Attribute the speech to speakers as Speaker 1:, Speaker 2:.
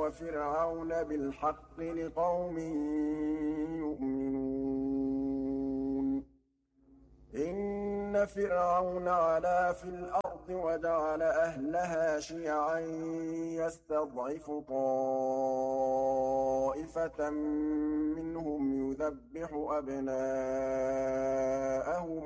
Speaker 1: وَفِرْعَوْنَ بِالْحَقِّ لِقَوْمٍ يُؤْمِنُونَ إِنَّ فِرْعَوْنَ عَلَا فِي الْأَرْضِ وَجَعَلَ أَهْلَهَا شِيَعًا يَسْتَضْعِفُ طَائِفَةً مِّنْهُمْ يُذَبِّحُ أَبْنَاءَهُمْ